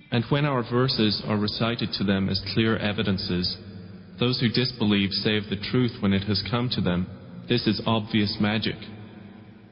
And when our verses are recited to them as clear evidences, those who disbelieve say of the truth when it has come to them, this is obvious magic.